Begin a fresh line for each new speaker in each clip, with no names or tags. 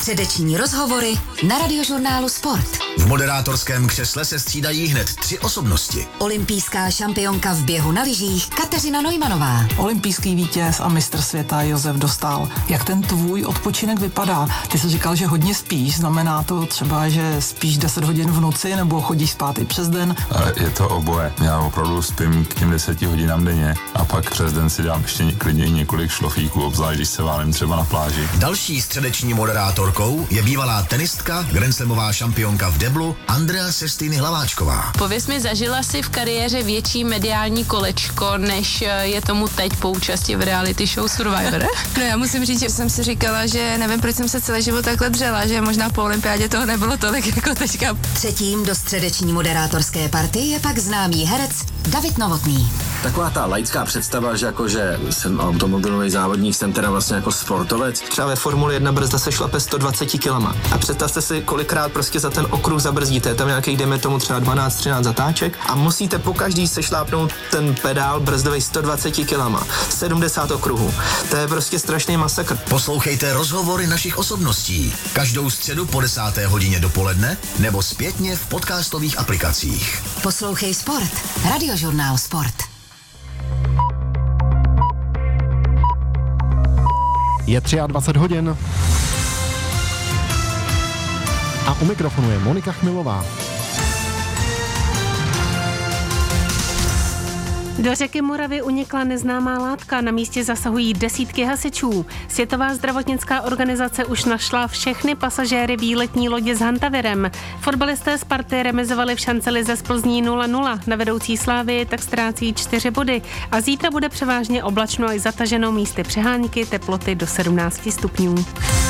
Středeční rozhovory na Radiožurnálu Sport.
V moderátorském křesle se střídají hned 3 osobnosti.
Olympijská šampionka v běhu na lyžích Kateřina Neumannová.
Olympijský vítěz a mistr světa Josef Dostál. Jak ten tvůj odpočinek vypadá? Ty jsi říkal, že hodně spíš. Znamená to třeba, že spíš 10 hodin v noci nebo chodíš spát i přes den?
Je to oboje. Já opravdu spím k těm 10 hodinám denně a pak přes den si dám ještě klidně několik šlofíků, obzvlášť když se válím třeba na pláži.
Další středeční moderátorkou je bývalá tenistka, grandslamová šampionka v deblu Andrea Sestýny Hlaváčková.
Pověz mi, zažila jsi v kariéře větší mediální kolečko, než je tomu teď po účasti v reality show Survivor?
No já musím říct, že jsem si říkala, že nevím, proč jsem se celý život takhle dřela, že možná po olympiádě toho nebylo tolik jako teďka.
Třetím do středeční moderátorské party je pak známý herec David Novotný.
Taková ta laická představa, že jakože jsem automobilový závodník, jsem teda vlastně jako sportovec. Třeba ve Formuli 1 brzda se šlape 120 kilama. A představte si, kolikrát prostě za ten okruh zabrzdíte. Tam nějakých, dejme tomu třeba 12-13 zatáček a musíte po každý sešlápnout ten pedál brzdový 120 kilama. 70 okruhů. To je prostě strašný masakr.
Poslouchejte rozhovory našich osobností. Každou středu po 10. hodině dopoledne nebo zpětně v podcastových aplikacích.
Poslouchej Sport. Radiožurnál Sport.
Je 23 hodin a u mikrofonu je Monika Chmilová.
Do řeky Moravy unikla neznámá látka, na místě zasahují desítky hasičů. Světová zdravotnická organizace už našla všechny pasažéry výletní lodě s hantavirem. Fotbalisté Sparty remizovali v šancelize z Plzní 0-0, na vedoucí Slávy tak ztrácí 4 body a zítra bude převážně oblačno i zataženo, místy přehánky, teploty do 17 stupňů.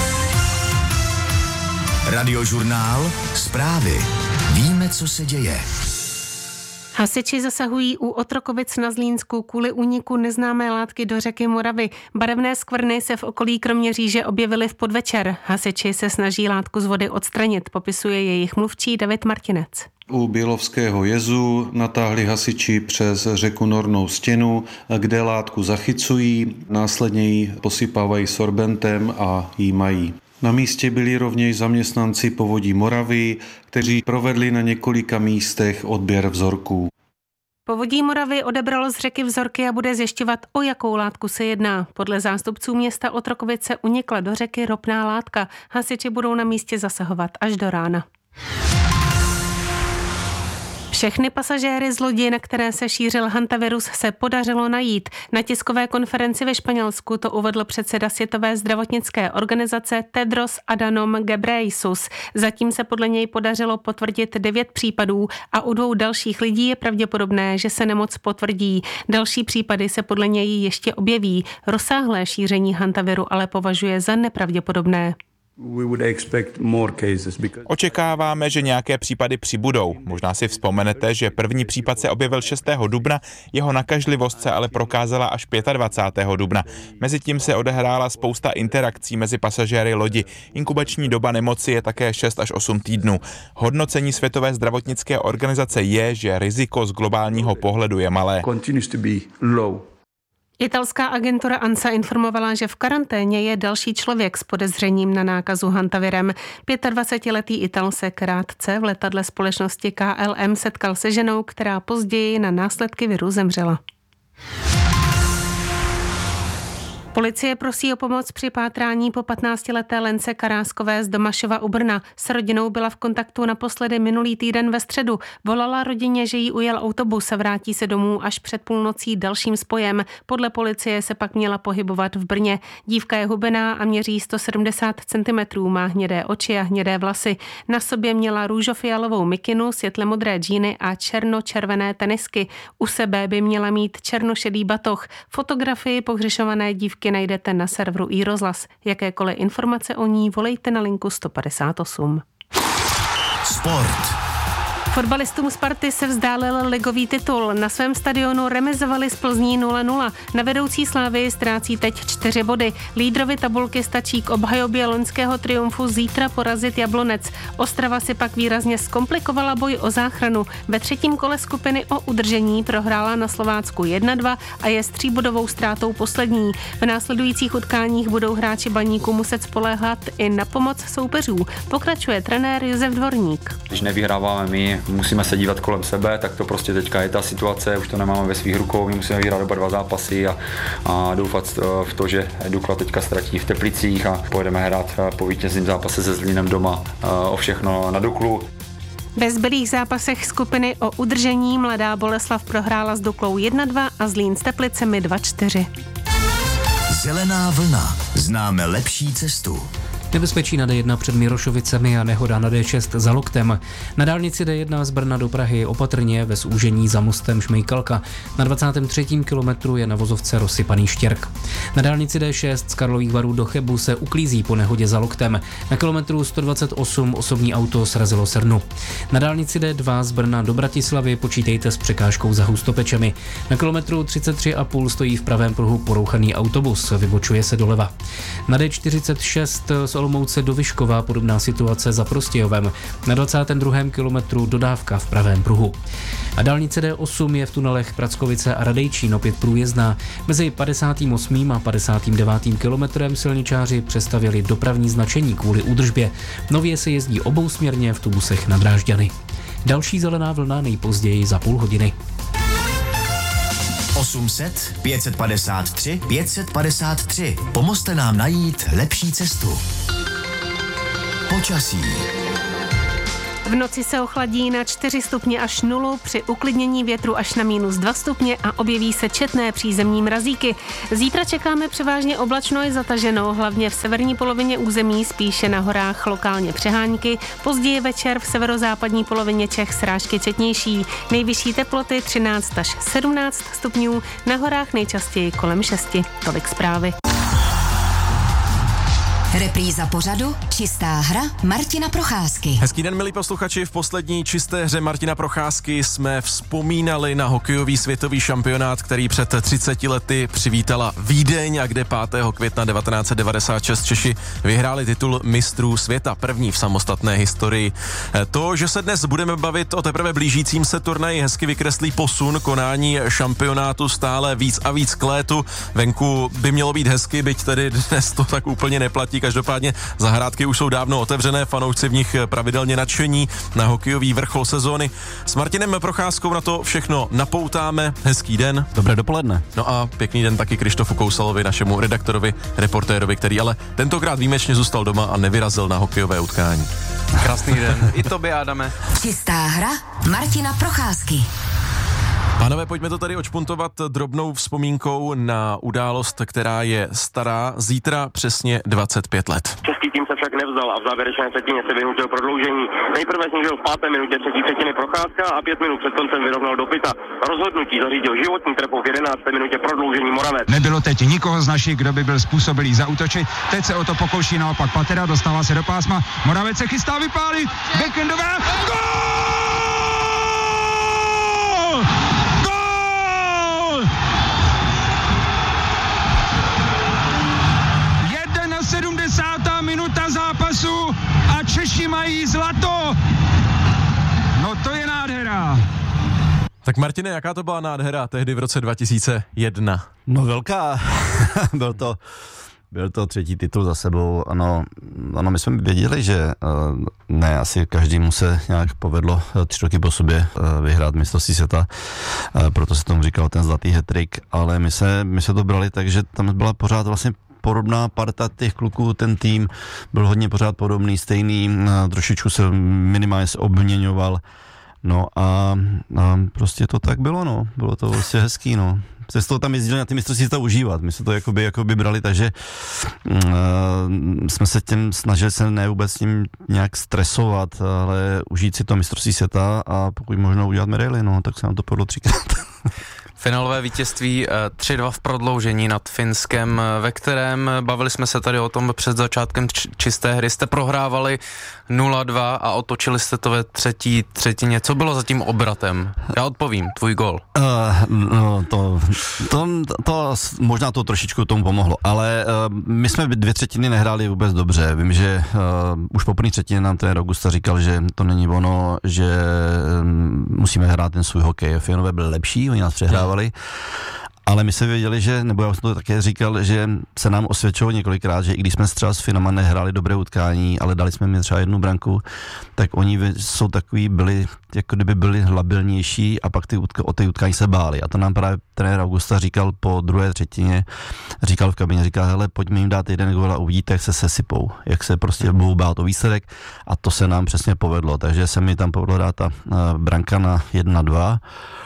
Radiožurnál Zprávy. Víme, co se děje.
Hasiči zasahují u Otrokovic na Zlínsku kvůli úniku neznámé látky do řeky Moravy. Barevné skvrny se v okolí Kroměříže objevily v podvečer. Hasiči se snaží látku z vody odstranit, popisuje jejich mluvčí David Martinec.
U Bělovského jezu natáhli hasiči přes řeku Nornou stěnu, kde látku zachycují, následně ji posypávají sorbentem a jímají. Na místě byli rovněž zaměstnanci Povodí Moravy, kteří provedli na několika místech odběr vzorků.
Povodí Moravy odebralo z řeky vzorky a bude zjišťovat, o jakou látku se jedná. Podle zástupců města Otrokovice unikla do řeky ropná látka. Hasiči budou na místě zasahovat až do rána. Všechny pasažéry z lodi, na které se šířil hantavirus, se podařilo najít. Na tiskové konferenci ve Španělsku to uvedl předseda Světové zdravotnické organizace Tedros Adhanom Ghebreyesus. Zatím se podle něj podařilo potvrdit 9 případů a u 2 dalších lidí je pravděpodobné, že se nemoc potvrdí. Další případy se podle něj ještě objeví. Rozsáhlé šíření hantaviru ale považuje za nepravděpodobné.
Očekáváme, že nějaké případy přibudou. Možná si vzpomenete, že první případ se objevil 6. dubna, jeho nakažlivost se ale prokázala až 25. dubna. Mezitím se odehrála spousta interakcí mezi pasažéry lodi. Inkubační doba nemoci je také 6 až 8 týdnů. Hodnocení Světové zdravotnické organizace je, že riziko z globálního pohledu je malé.
Italská agentura ANSA informovala, že v karanténě je další člověk s podezřením na nákazu hantavirem. 25-letý Ital se krátce v letadle společnosti KLM setkal se ženou, která později na následky viru zemřela. Policie prosí o pomoc při pátrání po 15leté Lence Karáskové z Domašova u Brna. S rodinou byla v kontaktu naposledy minulý týden ve středu. Volala rodině, že jí ujel autobus a vrátí se domů až před půlnocí dalším spojem. Podle policie se pak měla pohybovat v Brně. Dívka je hubená a měří 170 cm, má hnědé oči a hnědé vlasy. Na sobě měla růžofialovou mikinu, světle modré džíny a černočervené tenisky. U sebe by měla mít černošedý batoh. Fotografii pohřešované dívky najdete na serveru iRozhlas. Jakékoliv informace o ní volejte na linku 158.
Sport.
Fotbalistům Sparty se vzdálil ligový titul. Na svém stadionu remizovali s Plzní 0-0. Na vedoucí Slávii ztrácí teď 4 body. Lídrovi tabulky stačí k obhajobě loňského triumfu zítra porazit Jablonec. Ostrava si pak výrazně zkomplikovala boj o záchranu. Ve 3. kole skupiny o udržení prohrála na Slovácku 1-2 a je s 3bodovou ztrátou poslední. V následujících utkáních budou hráči Baníku muset spoléhat i na pomoc soupeřů. Pokračuje trenér Josef Dvorník.
Když nevyhráváme my, musíme se dívat kolem sebe, tak to prostě teďka je ta situace, už to nemáme ve svých rukou, my musíme vyhrát oba 2 zápasy a doufat v to, že Dukla teďka ztratí v Teplicích a pojedeme hrát po vítězném zápase se Zlínem doma o všechno na Duklu.
Ve zbylých zápasech skupiny o udržení Mladá Boleslav prohrála s Duklou 1-2 a Zlín s Teplicemi 2-4.
Zelená vlna. Známe lepší cestu.
Nebezpečí na D1 před Mirošovicemi a nehoda na D6 za Loktem. Na dálnici D1 z Brna do Prahy opatrně ve zúžení za mostem Šmejkalka. Na 23. kilometru je na vozovce rozsypaný štěrk. Na dálnici D6 z Karlových Varů do Chebu se uklízí po nehodě za Loktem. Na kilometru 128 osobní auto srazilo srnu. Na dálnici D2 z Brna do Bratislavy počítejte s překážkou za Hustopečemi. Na kilometru 33,5 stojí v pravém pruhu porouchaný autobus, vybočuje se doleva. Na D46 z Olomouce do Vyškova podobná situace za Prostějovem. Na 22. kilometru dodávka v pravém pruhu. A dálnice D8 je v tunelech Prackovice a Radejčín opět průjezdná. Mezi 58. a 59. kilometrem silničáři přestavěli dopravní značení kvůli údržbě. Nově se jezdí obousměrně v tubusech na Drážďany. Další zelená vlna nejpozději za půl hodiny.
800 553 553. Pomozte nám najít lepší cestu. Počasí.
V noci se ochladí na 4 stupně až 0, při uklidnění větru až na -2 stupně a objeví se četné přízemní mrazíky. Zítra čekáme převážně oblačno i zataženo, hlavně v severní polovině území, spíše na horách lokálně přehánky. Později večer v severozápadní polovině Čech srážky četnější. Nejvyšší teploty 13 až 17 stupňů, na horách nejčastěji kolem 6. Tolik zprávy.
Repríza pořadu Čistá hra Martina Procházky.
Hezký den, milí posluchači. V poslední čisté hře Martina Procházky jsme vzpomínali na hokejový světový šampionát, který před 30 lety přivítala Vídeň a kde 5. května 1996 Češi vyhráli titul mistrů světa, první v samostatné historii. To, že se dnes budeme bavit o teprve blížícím se turnaji, hezky vykreslí posun konání šampionátu stále víc a víc k létu. Venku by mělo být hezky, byť tedy dnes to tak úplně neplatí. Každopádně zahrádky už jsou dávno otevřené, fanoušci v nich pravidelně nadšení na hokejový vrchol sezóny. S Martinem Procházkou na to všechno napoutáme. Hezký den.
Dobré dopoledne.
No a pěkný den taky Krištofu Kousalovi, našemu redaktorovi, reportérovi, který ale tentokrát výjimečně zůstal doma a nevyrazil na hokejové utkání.
Krásný den. I tobě, Adame.
Čistá hra Martina Procházky.
Pánové, pojďme to tady odšpuntovat drobnou vzpomínkou na událost, která je stará zítra přesně 25 let.
Český tým se však nevzdal a v závěrečné třetině se vyhnutil prodloužení. Nejprve snížil v 5. minutě třetí třetiny Procházka a 5 minut před koncem vyrovnal do pita. Rozhodnutí zařídil životní trefou v 11. minutě prodloužení Moravec.
Nebylo teď nikoho z našich, kdo by byl způsobilý zaútočit. Teď se o to pokouší naopak Patera, dostává se do pásma. Moravec se chystá vypálit. Backendová. Gól! 70. minuta zápasu a Češi mají zlato. No to je nádhera.
Tak Martine, jaká to byla nádhera tehdy v roce 2001?
No velká. Byl to 3. titul za sebou. Ano, my jsme věděli, že ne, asi každému se nějak povedlo 3 roky po sobě vyhrát mistrovství světa, proto se tomu říkal ten zlatý hat-trick, ale my se to brali tak, že tam byla pořád vlastně podobná parta těch kluků, ten tým byl hodně pořád podobný, stejný, trošičku se minimálně obměňoval, no a prostě to tak bylo, no, bylo to vlastně hezký, no. Se z toho tam jezdili na ty mistrovství světa užívat, my se to jakoby brali, takže jsme se tím snažili se ne vůbec tím nějak stresovat, ale užít si to mistrovství světa a pokud možno udělat medaili, no, tak se nám to povedlo 3krát.
Finálové vítězství 3-2 v prodloužení nad Finskem, ve kterém bavili jsme se tady o tom před začátkem čisté hry. Jste prohrávali 0-2 a otočili jste to ve třetí třetině. Co bylo za tím obratem? Já odpovím, tvůj gól.
To možná to trošičku tomu pomohlo, ale my jsme 2 třetiny nehráli vůbec dobře. Vím, že už po první třetině nám ten Augusta říkal, že to není ono, že musíme hrát ten svůj hokej. Finové byli lepší, oni nás přehrávali, ale my jsme věděli, že, nebo já jsem to také říkal, že se nám osvědčilo několikrát, že i když jsme třeba s Finama nehráli dobré utkání, ale dali jsme mi třeba 1 branku, tak oni jsou takový, byli, jako kdyby byli labilnější a pak o ty utkání se báli. A to nám právě trenér Augusta říkal po druhé třetině, říkal v kabině, říkal, hele, pojďme jim dát 1 gól a uvidíte, jak se sesypou, jak se prostě budou bát o výsledek, a to se nám přesně povedlo. Takže se mi tam povedlo dát ta branka na 1-2,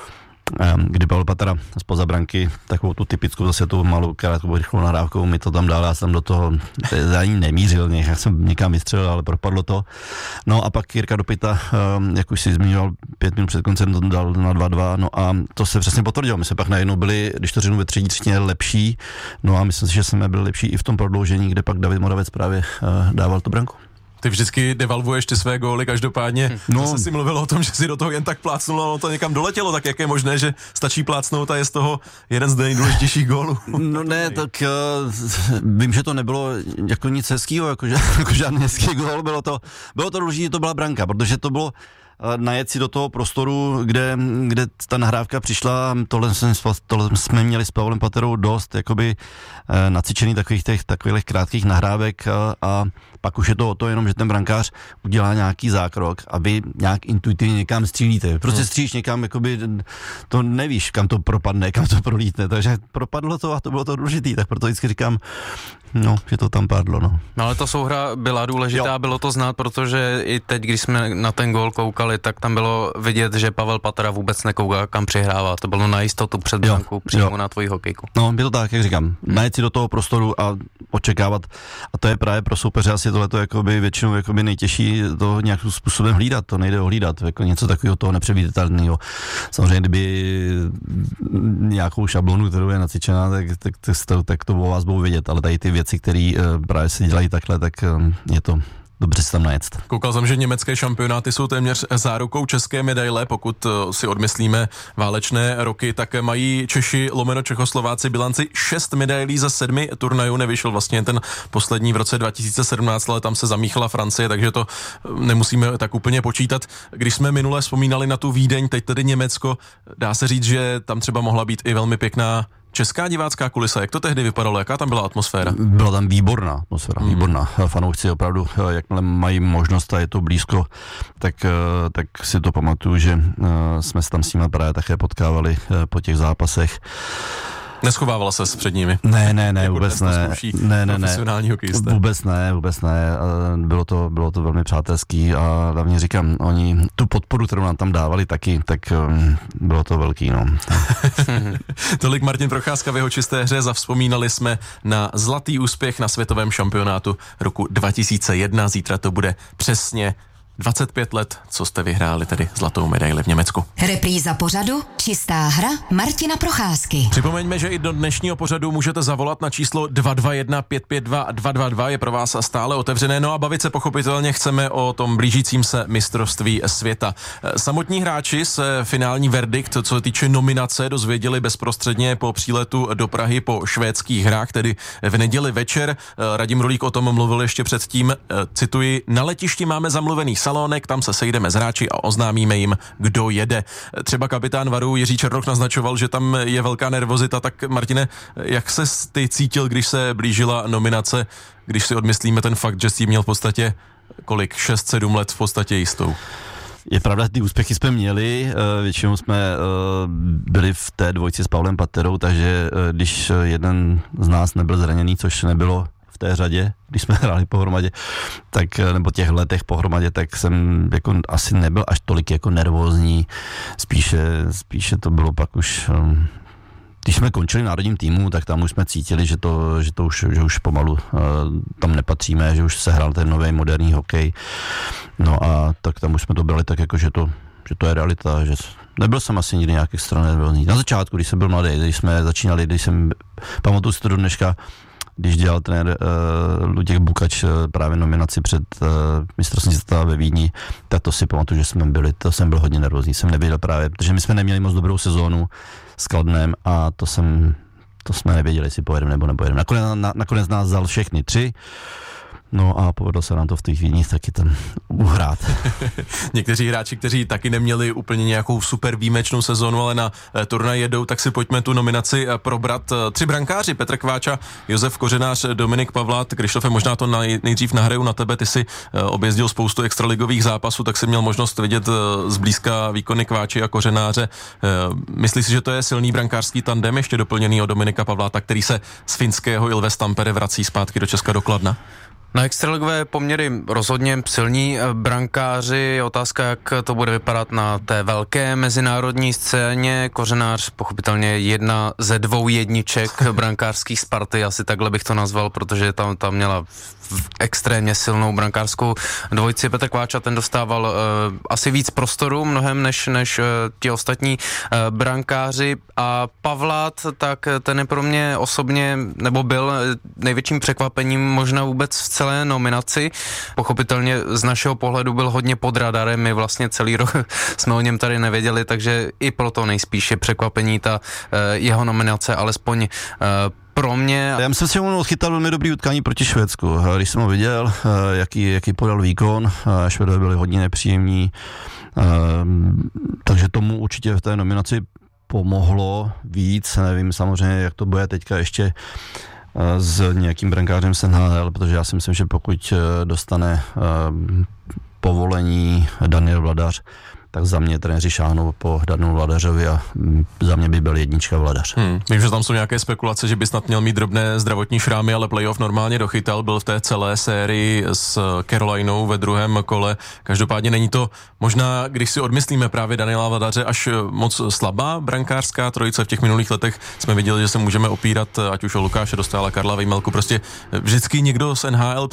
kdy Pavel Patera zpoza branky, takovou tu typickou zase tu malou krátkou rychlou nahrávkou mi to tam dal, já jsem do toho za ní nemířil, já jsem někam vystřelil, ale propadlo to. No a pak Jirka Dopita, jak už si zmiňoval, 5 minut před koncem to dal na 2-2, no a to se přesně potvrdilo. My jsme pak najednou byli, když to řeknu, ve třetí třetině lepší, no a myslím si, že jsme byli lepší i v tom prodloužení, kde pak David Moravec právě dával tu branku.
Ty vždycky devalvuješ ty své góly, každopádně zase si mluvil o tom, že si do toho jen tak plácnul a ono to někam doletělo, tak jak je možné, že stačí plácnout a je z toho jeden z nejdůležitějších gólů?
No ne, tak vím, že to nebylo jako nic hezkýho, jako žádný hezký gól, bylo to důležité, to byla branka, protože to bylo najet si do toho prostoru, kde ta nahrávka přišla, tohle jsme měli s Pavlem Paterou dost jakoby nacvičený takových krátkých nahrávek a pak už je to o to jenom, že ten brankář udělá nějaký zákrok a vy nějak intuitivně někam střílíte. Prostě střílíš někam, jakoby to nevíš, kam to propadne, kam to prolítne, takže propadlo to a to bylo to důležitý, tak proto vždycky říkám, no, že to tam padlo, no.
No ale ta souhra byla důležitá, bylo to znát, protože i teď, když jsme na ten gól koukali, tak tam bylo vidět, že Pavel Patera vůbec nekouká, kam přihrává. To bylo na jistotu před brankou přímo na tvoji hokejku.
No, bylo tak, jak říkám, najet si do toho prostoru a očekávat. A to je právě pro soupeře asi tohleto jakoby většinou jakoby nejtěžší to nějakým způsobem hlídat, to nejde hlídat, jako něco takového toho nepředvídatelného. Samozřejmě, kdyby nějakou šablonu, kterou je nacvičená, tak to o vás budou vidět, ale tady ty věci, které právě se dělají takhle, tak je to dobře se tam najet.
Koukal jsem, že německé šampionáty jsou téměř zárukou české medaile, pokud si odmyslíme válečné roky, tak mají Češi lomeno Čechoslováci bilanci 6 medailí za 7 turnajů, nevyšel vlastně ten poslední v roce 2017, ale tam se zamíchala Francie, takže to nemusíme tak úplně počítat. Když jsme minule vzpomínali na tu Vídeň, teď tedy Německo, dá se říct, že tam třeba mohla být i velmi pěkná česká divácká kulisa. Jak to tehdy vypadalo? Jaká tam byla atmosféra?
Byla tam výborná atmosféra, výborná. Fanoušci opravdu, jakmile mají možnost a je to blízko, tak si to pamatuju, že jsme se tam s nimi právě také potkávali po těch zápasech.
Neschovávala ses před nimi?
Ne,
jako
vůbec ne.
Profesionální hokejista.
Vůbec ne. Bylo to velmi přátelský a hlavně říkám, oni tu podporu, kterou nám tam dávali taky, tak bylo to velký, no.
Tolik Martin Procházka v jeho čisté hře, zavzpomínali jsme na zlatý úspěch na světovém šampionátu roku 2001. Zítra to bude přesně 25 let, co jste vyhráli tedy zlatou medaili v Německu.
Repríza pořadu Čistá hra Martina Procházky.
Připomeňme, že i do dnešního pořadu můžete zavolat na číslo 221 552 222, je pro vás stále otevřené, no a bavit se pochopitelně chceme o tom blížícím se mistrovství světa. Samotní hráči se finální verdikt, co se týče nominace, dozvěděli bezprostředně po příletu do Prahy po švédských hrách, tedy v neděli večer. Radim Rulík o tom mluvil ještě předtím, cituji, na letišti máme zamluvený salónek, tam se sejdeme s hráči a oznámíme jim, kdo jede. Třeba kapitán Varu Jiří Černoch naznačoval, že tam je velká nervozita, tak Martine, jak se ty cítil, když se blížila nominace, když si odmyslíme ten fakt, že jsi měl v podstatě 6-7 let v podstatě jistou?
Je pravda, ty úspěchy jsme měli, většinou jsme byli v té dvojci s Pavlem Paterou, takže když jeden z nás nebyl zraněný, což nebylo v té řadě, když jsme hráli pohromadě, tak, nebo těch letech pohromadě, tak jsem jako asi nebyl až tolik jako nervózní, spíše to bylo pak už, když jsme končili v národním týmu, tak tam už jsme cítili, že už pomalu tam nepatříme, že už se hrál ten nový moderní hokej, no a tak tam už jsme to brali tak jako, že to je realita, že nebyl jsem asi nikdy nějak extra nervózní. Na začátku, když jsem byl mladý, když jsme začínali, pamatuju si to do dneška, když dělal trenér Luděk Bukač právě nominaci před mistrovství světa ve Vídni, tak to si pamatuju, že jsem byl hodně nervózní, jsem nevěděl právě, protože my jsme neměli moc dobrou sezónu s Kladnem a to jsme nevěděli, jestli pojedeme nebo nepojedeme. Nakonec nás vzal všechny 3. No a povedlo se nám to v těch Vídních taky tam uhrát.
Někteří hráči, kteří taky neměli úplně nějakou super výjimečnou sezonu, ale na turnaj jedou, tak si pojďme tu nominaci probrat. 3 brankáři, Petr Kváča, Josef Kořenář, Dominik Pavlát. Krištofe, možná to nejdřív nahraju na tebe, ty si objezdil spoustu extraligových zápasů, tak si měl možnost vidět zblízka výkony Kváči a Kořenáře. Myslíš si, že to je silný brankářský tandem, ještě doplněný o Dominika Pavláta, který se z finského Ilves Tampere vrací zpátky do Česka, do Kladna?
Na extraligové poměry rozhodně silní brankáři, je otázka, jak to bude vypadat na té velké mezinárodní scéně. Kořenář pochopitelně 1 ze 2 jedniček brankářský Sparty, asi takhle bych to nazval, protože tam měla extrémně silnou brankářskou dvojici. Petr Kváča, ten dostával asi víc prostoru mnohem než ti ostatní brankáři, a Pavlát, tak ten je pro mě osobně, nebo byl největším překvapením možná vůbec v celé nominaci. Pochopitelně z našeho pohledu byl hodně pod radarem, my vlastně celý rok jsme o něm tady nevěděli, takže i proto nejspíš je překvapení ta jeho nominace, alespoň pro mě.
Já myslím si, že on odchytal velmi dobrý utkání proti Švédsku. Když jsem ho viděl, jaký podal výkon, Švédové byli hodně nepříjemní, takže tomu určitě v té nominaci pomohlo víc. Nevím samozřejmě, jak to bude teďka ještě s nějakým brankářem z NHL, protože já si myslím, že pokud dostane povolení Daniel Vladař, tak za mě trenéři šáhnou po Danielu Vladařovi a za mě by byl 1 Vladař.
Vím, že tam jsou nějaké spekulace, že by snad měl mít drobné zdravotní šrámy, ale playoff normálně dochytal, byl v té celé sérii s Carolinou ve 2. kole. Každopádně není to možná, když si odmyslíme právě Daniela Vladaře, až moc slabá brankářská trojice. V těch minulých letech jsme viděli, že se můžeme opírat ať už o Lukáše Dostála, Karla Vejmelku, prostě vždycky někdo z NHL